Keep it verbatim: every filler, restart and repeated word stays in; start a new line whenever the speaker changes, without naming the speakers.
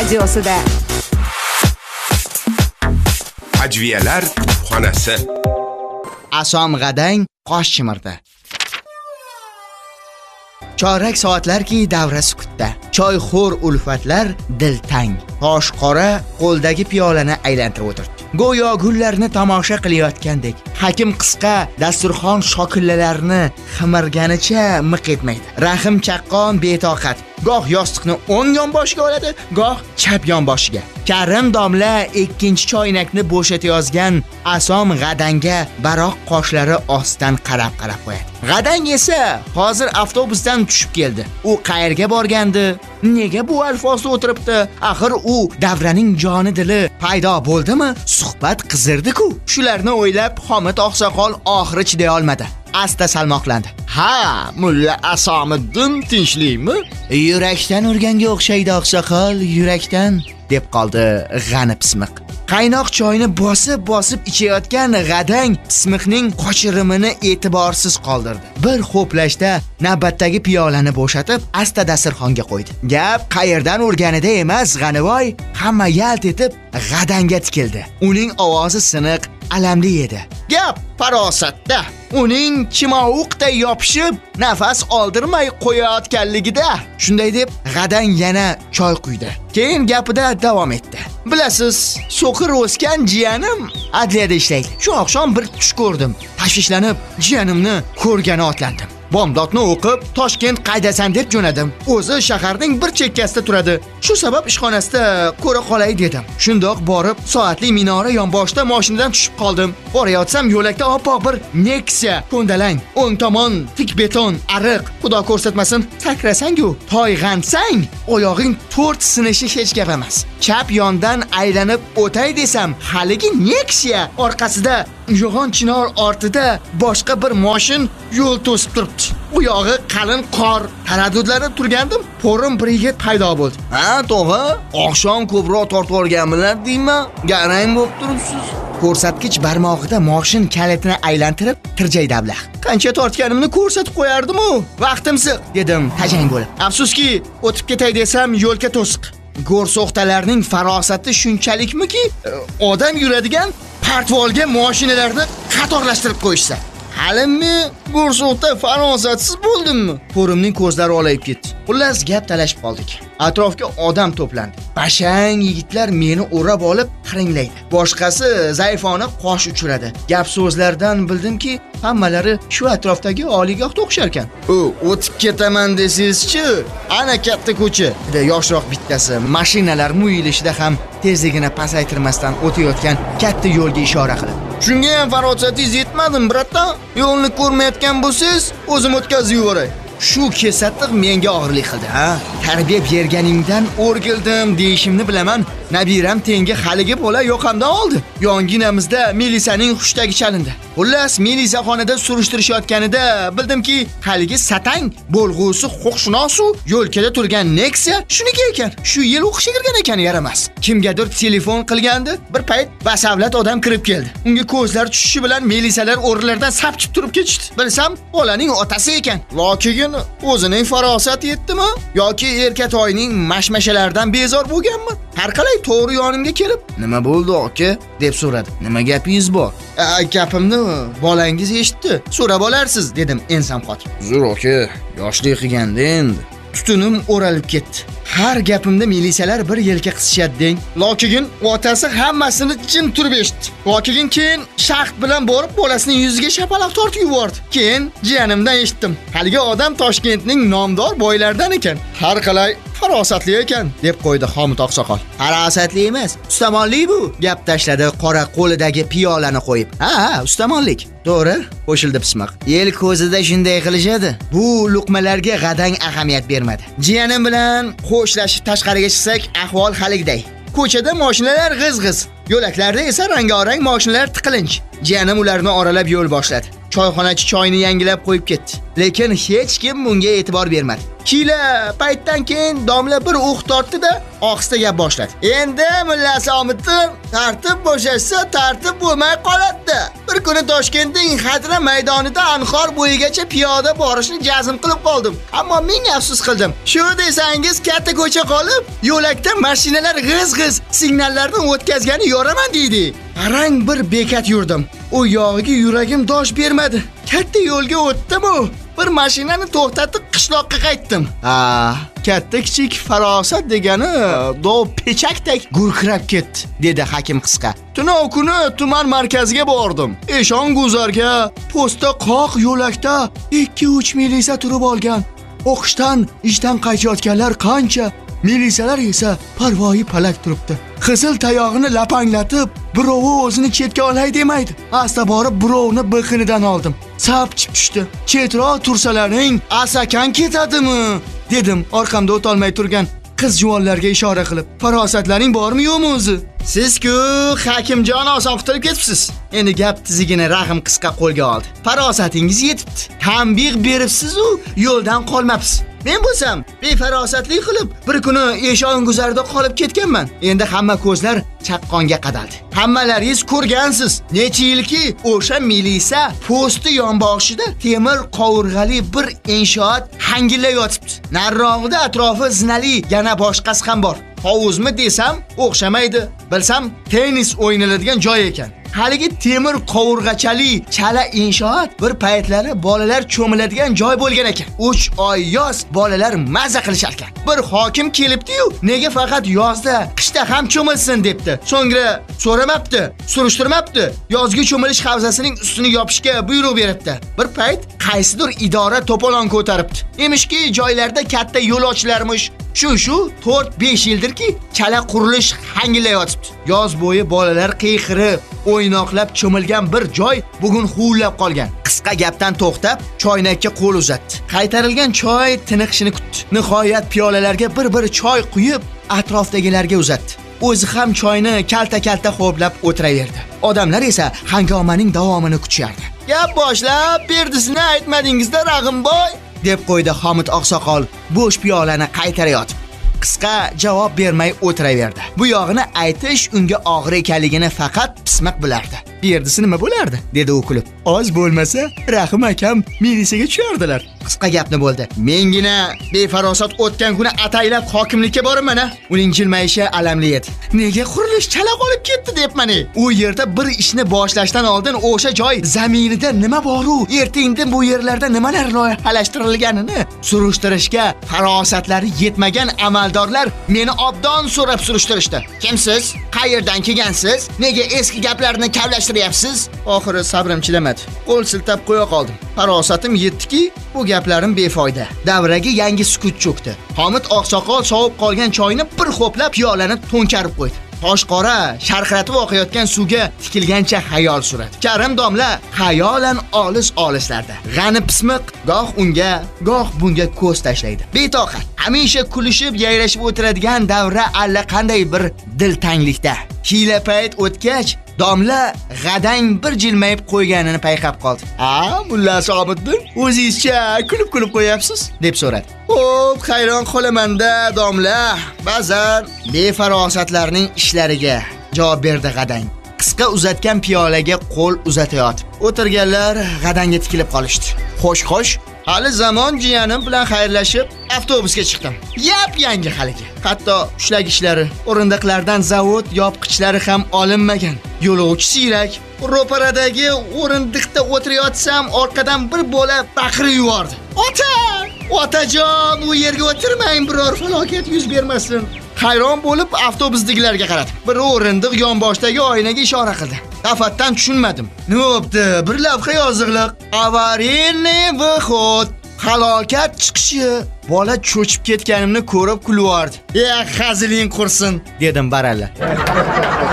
radiosida.
Ajviyalar xonasi.
Asom G'adang qosh chimirdi. Chorak soatlarki davra sukutda. Choyxo'r ulfatlar diltang. Tosh qora qo'ldagi piyolani aylantirib o'tirdi. Go'yo gullarni tomosha qilayotgandek. Hakim qisqa dasturxon shokillalarini ximirganicha miq etmaydi. Rahim chaqqon betoqat. Goh yostiqni o'ng yonboshiga oladi, goh chap yonboshiga. Karim domla ikkinchi choynakni bo'shatayozgan Asom G'adanga baroq qoshlari ostidan qarab-qarab qo'yadi. G'adang esa hozir avtobusdan tushib keldi. U qayerga borgandi? Nega bu alfozda o'tiribdi? Axir u davraning joni dili paydo bo'ldimi? Suhbat qizirdi-ku. Shularni o'ylab Xomit oqsoqol oxiri chiday olmadi. Asta salmoqlandi.
Ha, mulla Asomiddin tinchlikmi?
Yurakdan urganga o'xshaydi oqsoqol, yurakdan, deb qoldi G'ani pismiq. Qaynoq choyni bosib-bosib ichayotgan G'adang pismiqning qochirimini e'tiborsiz qoldirdi. Bir xo'plashda navbatdagi piyolani bo'shatib, asta dasturxonga qo'ydi. Gap qayerdan urganida emas, G'anivoy hamma yalt etib G'adanga tikildi. Uning ovozi siniq, alamli edi. Gap farosatda. Uning chimovuqday yopishib, nafas oldirmay qo'yayotganligida. Shunday deb G'adang yana choy quydi. Keyin gapida davom etdi. Bilasiz, so'qir o'sgan jiyanim adliyada ishlaydi. Shu oqshom bir tush ko'rdim. Tashvishlanib, jiyanimni ko'rgani otlandim. Bomdodni o'qib, Toshkent qaydasan deb jo'nadim. O'zi shaharning bir chekkasida turadi. Shu sabab ishxonasida ko'ra qolay dedim. Shundoq borib, soatli minora yonboshida mashinadan tushib qoldim. Borayotsam yo'lakda oppoq bir Nexia ko'ndalang, o'ng tomon tik beton, ariq, xudo ko'rsatmasin, sakrasang-ku, toyg'ansang, oyog'ing to'rt sinishi hech gap emas. Chap yondan aylanib o'tay desam, haligi Nexia orqasida yo'g'on chinor ortida boshqa bir mashin yo'l to'sib turibdi. Bu yog'i qalin qor, taraddudlanib turgandim. Po'rim bir yigit paydo bo'ldi.
Ha, to'g'ri, oqshom ko'proq tortib olganmilar deyman. Garang bo'lib turibsiz.
Ko'rsatkich barmog'ida mashin kalitini aylantirib tirjaydi ablah. Qancha tortganimni ko'rsatib qo'yardim-u. Vaqtim ziq, dedim tajang bo'lib. Afsuski, o'tib ketay desam yo'lka to'siq. Go'rso'xtalarning farosati shunchalikmiki, odam yuradigan partvolga mashinalarni qatorlashtirib qo'yishsa. Halimmi go'rso'xta farosatsiz bo'ldimmi? Po'rimning ko'zlari olayib ketdi. Xullas gap talashib qoldik. Atrofga odam to'plandi. Bashang yigitlar meni o'rab olib qiringlaydi. Boshqasi zaifona qosh uchiradi. Gap so'zlardan bildimki, hammalari shu atrofdagi oliygohga o'xshar ekan.
O, o'tib ketaman desangiz-chi, ana katta ko'cha.
Dedi yoshroq bittasi. Mashinalar muyilishida ham tezligini pasaytirmasdan o'tayotgan katta yo'lga ishora qilib.
Shunga ham farosatingiz yetmadimi, bratan? Yo'lni ko'rmayotgan bo'lsangiz, o'zim o'tkazib yuboray.
Shu kesatliq menga og'irlik qildi, ha? Tarbiya berganingdan o'rgildim deyishimni bilaman. Nabiram tengi haligi bola yoqamdan oldi. Yonginamizda milisaning xushtagi chalindi. Xullas, milisaxonada surishtirishayotganida bildimki, haligi satang bo'lg'usi huquqshunosu yo'lkada turgan Nexia shuniki ekan. Shu yil o'qishga kirgan ekan, yaramas. Kimgadir telefon qilgandi, bir payt basavlat odam kirib keldi. Unga ko'zlar tushishi bilan milisalar o'rinlardan sapchib turib ketishdi. Bilsam, bolaning otasi ekan.
Lokiga o'zining farosati yetdimi yoki erkatoyning mashmashalaridan bezor bo'lganmi?
Har qalay to'g'ri yonimga kelib,
"Nima bo'ldi, aka?"
deb so'radi.
"Nima gapingiz bor?"
"Gapimni bolangiz eshitdi. So'rab olarsiz", dedim ensam qotib.
"Zur, aka, yoshlik qilganda endi."
Tutunim o'ralib ketdi. Har gapimda milisalar bir yelka qisishadi deng. Lokigin otasi hammasini jim turib eshitdi. Lokigin keyin shaxt bilan borib bolasining yuziga shapaloq tortib yubordi. Keyin jiyanimdan eshitdim. Haligi odam Toshkentning nomdor boylaridan ekan. Har qalay farosatli ekan, deb qo'ydi Xomit oqsoqol. Farosatli emas, ustamonlik bu, gap tashladi qora qo'lidagi piyolani qo'yib. Ha, ha, ustamonlik. To'g'ri, qo'shildi pismiq. El ko'zida shunday qilishadi. Bu luqmalarga G'adang ahamiyat bermadi. Jiyanim bilan qo'shlashib tashqariga chiqsak, ahvol haligiday. Ko'chada mashinalar g'iz-g'iz, yo'laklarda esa rang-orang mashinalar tiqilinch. Jiyanim ularni oralab yo'l boshladi. Choyxonachi choyni yangilab qo'yib ketdi. Lekin hech kim bunga e'tibor bermadi. Kila paytdan keyin domla bir o'q tortdi-da, ohista gap boshladi. Endi mulla Asomiddin tartib bo'shashsa, tartib bo'lmay qoladi. Bir
Bir kuni Toshkentning Xadra maydonida anhor bo'yigacha piyoda borishni jazm qilib qoldim. Ammo ming afsus qildim. Shu desangiz katta ko'cha qolib, yo'lakda mashinalar g'iz-g'iz signallarni o'tkazgani yoraman deydi. Arang bir bekat yurdim. U yog'iga yuragim dosh bermadi. Katta yo'lga o'tdim-u, bir mashinani to'xtatib qishloqqa qaytdim. Ha, katta kichik farosat degani dov pechakdek gurkirab ketdi, dedi hakim qisqa. Tunov kuni tuman markaziga bordim. Eshon guzarga posta qoq yo'lakda ikki uch milisa turib olgan. O'qishdan, ishdan qaytayotganlar qancha, milisalar esa parvoyi palak turibdi. Qizil tayog'ini lapanglatib, birovi o'zini chetga olay demaydi. Asta borib birovni biqinidan oldim. Sapchib tushdi. Chetroq tursalaring, asakan ketadimi? Dedim orqamda o'tolmay turgan qiz juvonlarga ishora qilib. Farosatlaring bormi yo'qmi o'zi? Siz-ku Hakimjon oson qutulib ketibsiz. Endi gap tizigini Rahim qisqa qo'lga oldi. Farosatingiz yetibdi. Tanbih beribsiz-u, yo'ldan qolmabsiz. Men bo'lsam, befarosatlik qilib, bir kuni eshon guzarida qolib ketganman. Endi hamma ko'zlar chaqqonga qadaldi. Hammalaringiz ko'rgansiz. Necha yilki o'sha milisa posti yonboshida temir qovurg'ali bir inshoot hangillayotibdi. Narrog'ida atrofi zinali yana boshqasi ham bor. Hovuzmi desam, o'xshamaydi. Bilsam, tennis o'ynaladigan joy ekan. Haligi temir qovurg'achali chala inshoot bir paytlari bolalar cho'miladigan joy bo'lgan ekan. uch oy yoz bolalar maza qilishar ekan. Bir hokim kelibdi-yu, nega faqat yozda, qishda ham cho'milsin debdi. So'ngra so'ramabdi, surishtirmabdi. Yozgi cho'milish havzasining ustini yopishga buyruq beribdi. Bir payt qaysidir idora to'polon ko'taribdi. Emishki, joylarda katta yo'l ochilarmish. Shu-shu to'rt besh yildirki chala qurilish hangillayotibdi. Yoz bo'yi bolalar qiyqirib, o'ynoqlab cho'milgan bir joy bugun huvlab qolgan. Qisqa gapdan to'xtab, choynakka qo'l uzatdi. Qaytarilgan choy tiniqishini kutdi. Nihoyat piyolalarga bir-bir choy quyib, atrofdagilarga uzatdi. O'zi ham choyni kalta-kalta xo'plab o'tiraverdi. Odamlar esa hangomaning davomini kutishardi. Gap boshlab berdisini aytmadingizda Rag'imboy, deb qo'ydi Hamid oqsoqol bo'sh piyolani qaytarayotib. Qisqa javob bermay o'tiraverdi. Bu yog'ini aytish unga og'ir ekanligini faqat pismiq bilardi. Berdisi nima bo'lardi? Dedi u kulib. Oz bo'lmasa, Rahim akam milisiyaga tushardilar. Qisqa gapni bo'ldi. Mengina befarosat o'tgan kuni ataylab hokimlikka boraman a. Uning jilmayishi alamli edi. Nega qurilish chala qolib ketdi debmani? U yerda bir ishni boshlashdan oldin o'sha joy zaminida nima bor-u, erta-indin bu yerlarda nimalar loyihalashtirilganini surishtirishga farosatlari yetmagan amaldorlar meni obdon so'rab surishtirishdi. Kimsiz? Qayerdan kelgansiz? Nega eski gaplarni kavlashtiryapsiz? Oxiri sabrim chilamadi. Qo'l siltab qo'ya qoldim. Farosatim yetdiki, bu gaplarim befoyda. Davraga yangi sukut cho'kdi. Hamid oqsoqol sovib qolgan choyni bir xo'plab piyolani to'nkarib qo'ydi. Toshqora sharqratib oqayotgan suvga tikilgancha xayol suradi. Karim domla xayolan olis-olislarda. G'ani pismiq goh unga, goh bunga ko'z tashlaydi. Betoqat, hamisha kulishib, yayrashib o'tiradigan davra allaqanday bir diltanglikda. Hiyla payt o'tgach, domla g'adang bir jilmayib qo'yganini payqab qoldi. "A, mulla Sobiddin, o'zingizcha kulib-kulib qo'yapsiz?" deb so'radi. "Xo'p, hayron qolaman-da, domla. Ba'zan befarosatlarning ishlariga", javob berdi g'adang. Qisqa uzatgan piyolaga qo'l uzatayotib, o'tirganlar g'adanga tikilib qolishdi. "Xo'sh-xo'sh, hali zamon jiyanim bilan xayrlashib, avtobusga chiqdim. Yap yangi haligi. Hatto ushlagichlari, o'rindiqlardan zavod yopqichlari ham olinmagan. Yo'lovchi siyrak. Ro'paradagi o'rindiqda o'tirayotsam, orqadan bir bola baqirib yubordi. Ota! Otajon, u yerga o'tirmang, biror falokat yuz bermasin." Hayron bo'lib avtobusdagilarga qaradim. Bir o'rindiq yonboshdagi oynaga ishora qildi. Tafatdan tushunmadim. Nima bo'pti? Bir lavha yoziqliq. Аварийный выход. Halokat chiqishi. Bola cho'chib ketganimni ko'rib kulvordi. "Ya, haziling qursin", dedim baralla.